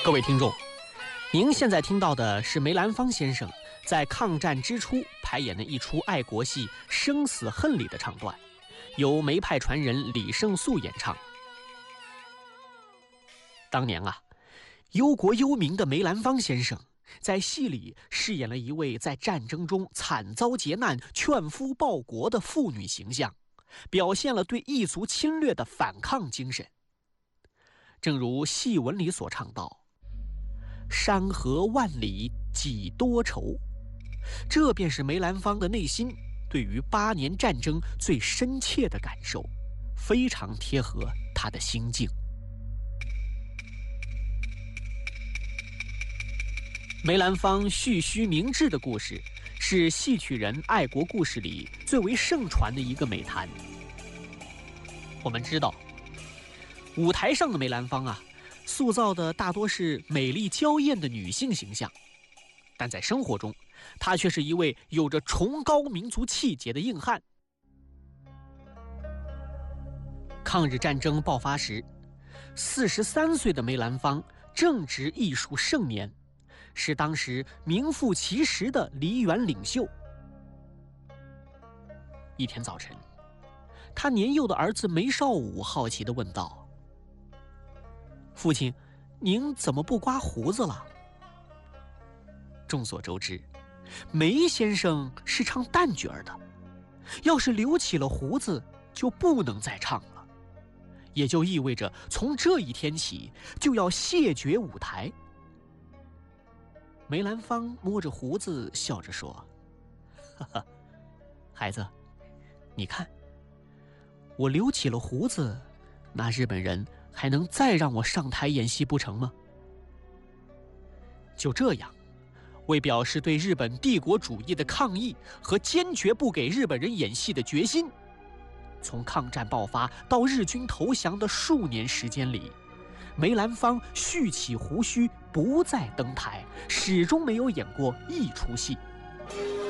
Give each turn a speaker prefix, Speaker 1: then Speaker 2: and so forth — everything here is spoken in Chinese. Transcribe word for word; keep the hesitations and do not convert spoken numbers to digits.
Speaker 1: 各位听众，您现在听到的是梅兰芳先生在抗战之初排演的一出爱国戏《生死恨》里的唱段，由梅派传人李胜素演唱。当年啊，忧国忧民的梅兰芳先生在戏里饰演了一位在战争中惨遭劫难、劝夫报国的妇女形象，表现了对异族侵略的反抗精神。正如戏文里所唱道：“山河万里几多愁”，这便是梅兰芳的内心对于八年战争最深切的感受，非常贴合他的心境。梅兰芳蓄须明志的故事，是戏曲人爱国故事里最为盛传的一个美谈。我们知道，舞台上的梅兰芳啊，塑造的大多是美丽娇艳的女性形象，但在生活中，她却是一位有着崇高民族气节的硬汉。抗日战争爆发时，四十三岁的梅兰芳正值艺术盛年，是当时名副其实的梨园领袖。一天早晨，他年幼的儿子梅绍武好奇地问道：“父亲，您怎么不刮胡子了？”众所周知，梅先生是唱旦角的，要是留起了胡子，就不能再唱了，也就意味着从这一天起就要谢绝舞台。梅兰芳摸着胡子笑着说：“哈哈，孩子，你看，我留起了胡子，那日本人还能再让我上台演戏不成吗？”就这样，为表示对日本帝国主义的抗议和坚决不给日本人演戏的决心，从抗战爆发到日军投降的数年时间里，梅兰芳蓄起胡须，不再登台，始终没有演过一出戏。